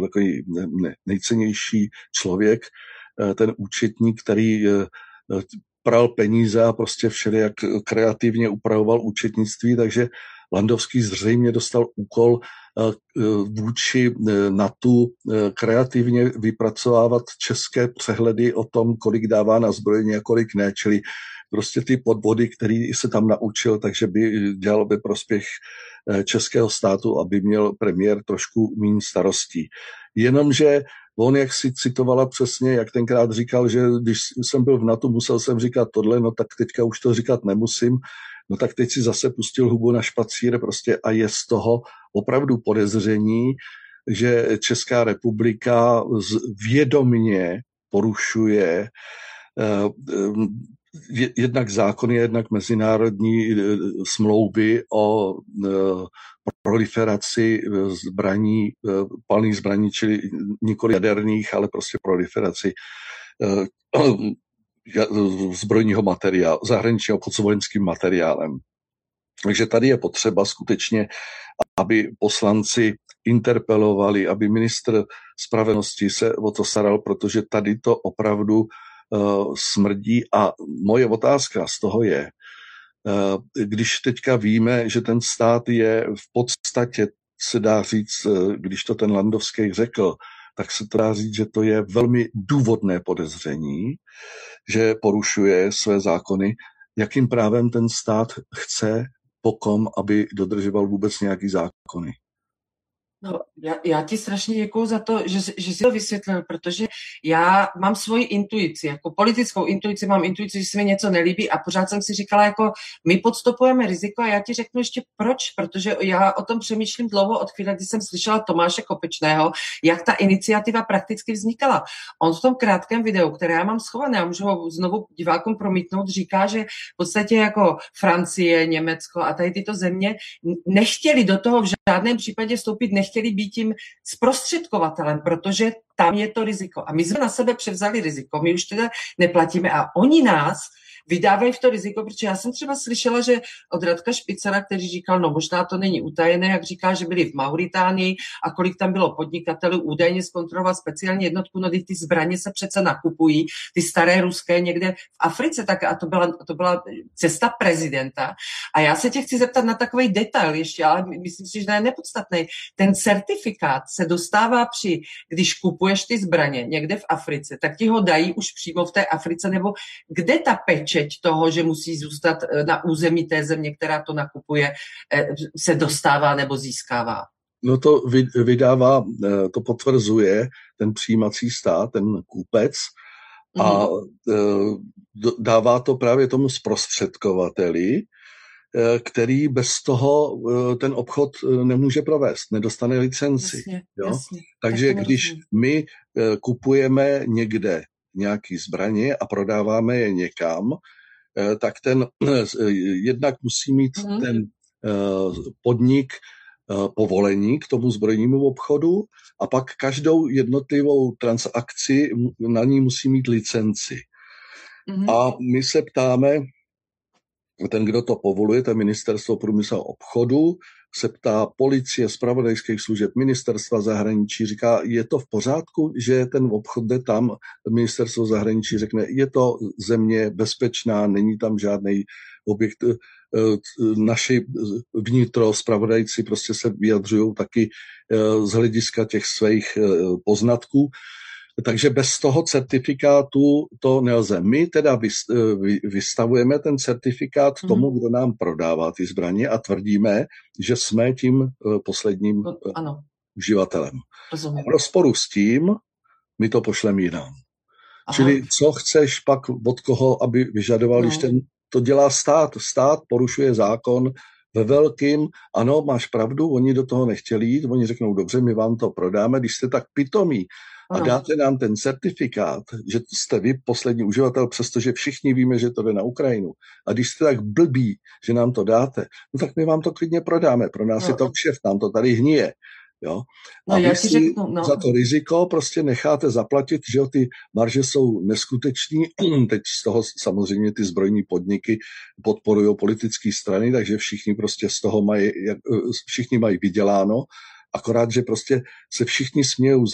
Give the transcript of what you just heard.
takový nejcennější člověk, ten účetník, který pral peníze a prostě všelijak kreativně upravoval účetnictví, takže Landowský zřejmě dostal úkol vůči NATO kreativně vypracovávat české přehledy o tom, kolik dává na zbrojení a kolik ne, čili prostě ty podvody, který se tam naučil, takže by dělal by prospěch českého státu, aby měl premiér trošku méně starostí. Jenomže on, jak si citovala přesně, jak tenkrát říkal, že když jsem byl v NATO, musel jsem říkat tohle, no tak teďka už to říkat nemusím, no tak teď si zase pustil hubu na špacír prostě a je z toho opravdu podezření, že Česká republika vědomně porušuje jednak zákony, jednak mezinárodní smlouvy o proliferaci zbraní, palných zbraní, čili nikoli jaderných, ale prostě proliferaci zbrojního materiálu, zahraničního obchodu s vojenským materiálem. Takže tady je potřeba skutečně, aby poslanci interpelovali, aby ministr spravedlnosti se o to staral, protože tady to opravdu smrdí. A moje otázka z toho je, když teďka víme, že ten stát je v podstatě, se dá říct, když to ten Landowský řekl, tak se to dá říct, že to je velmi důvodné podezření, že porušuje své zákony. Jakým právem ten stát chce po kom, aby dodržoval vůbec nějaký zákony? No, já ti strašně děkuju za to, že jsi to vysvětlil, protože já mám svoji intuici, jako politickou intuici, mám intuici, že se mi něco nelíbí a pořád jsem si říkala, jako my podstupujeme riziko a já ti řeknu ještě proč, protože já o tom přemýšlím dlouho od chvíle, kdy jsem slyšela Tomáše Kopečného, jak ta iniciativa prakticky vznikala. On v tom krátkém videu, které já mám schované, a můžu ho znovu divákům promítnout, říká, že v podstatě jako Francie, Německo a tady tyto země nechtěli do toho v žádném případě vstoupit, nechtěli být tím zprostředkovatelem, protože tam je to riziko. A my jsme na sebe převzali riziko, my už teda neplatíme a oni nás vydávají v to riziko, protože já jsem třeba slyšela, že od Radka Špicera, který říkal, no možná to není utajené, jak říká, že byli v Mauritánii a kolik tam bylo podnikatelů údajně zkontrolovat speciální jednotku, no ty zbraně se přece nakupují, ty staré ruské někde v Africe, tak a to byla cesta prezidenta. A já se tě chci zeptat na takový detail ještě, ale myslím si, že to je nepodstatný. Ten certifikát se dostává když kupuješ ty zbraně někde v Africe, tak ti ho dají už přímo v té Africe, nebo kde ta pečeť toho, že musí zůstat na území té země, která to nakupuje, se dostává nebo získává? No to vydává, to potvrzuje ten přijímací stát, ten kupec a dává to právě tomu zprostředkovateli, který bez toho ten obchod nemůže provést, nedostane licenci. Jasně, jo? Jasně, Takže když my kupujeme někde nějaký zbraně a prodáváme je někam, tak ten jednak musí mít ten podnik povolení k tomu zbrojnímu obchodu a pak každou jednotlivou transakci na ní musí mít licenci. A my se ptáme, ten, kdo to povoluje, to je Ministerstvo průmyslu a obchodu, se ptá policie, zpravodajských služeb, ministerstva zahraničí, říká, je to v pořádku, že ten obchod jde tam, ministerstvo zahraničí řekne, je to země bezpečná, není tam žádný objekt, naši vnitro, zpravodajci prostě se vyjadřují taky z hlediska těch svých poznatků. Takže bez toho certifikátu to nelze. My teda vystavujeme ten certifikát tomu, kdo nám prodává ty zbraně a tvrdíme, že jsme tím posledním uživatelem. Rozumím. A v rozporu s tím my to pošleme jinam. Čili co chceš pak od koho, aby vyžadoval, když to dělá stát. Stát porušuje zákon ve velkým, ano, máš pravdu, oni do toho nechtěli jít, oni řeknou, dobře, my vám to prodáme, když jste tak pitomí a dáte nám ten certifikát, že jste vy poslední uživatel, přestože všichni víme, že to jde na Ukrajinu. A když jste tak blbí, že nám to dáte, no tak my vám to klidně prodáme. Pro nás je to kšeft, nám to tady hníje. Jo? A vy si za to riziko prostě necháte zaplatit, že jo, ty marže jsou neskuteční. Teď z toho samozřejmě ty zbrojní podniky podporují politické strany, takže všichni prostě z toho všichni mají vyděláno, akorát, že prostě se všichni smějou